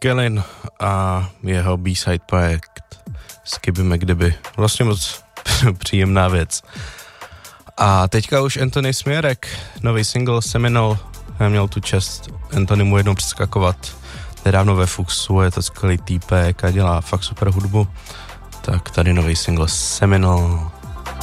Skellin a jeho B-side projekt Skibby McDibby. Vlastně moc příjemná věc. A teďka už Anthony Směrek, nový single Seminole. Já měl tu čest Anthony mu jednou přeskakovat nedávno ve Fuxu, je to skvělý týpek a dělá fakt super hudbu. Tak tady nový single Seminole.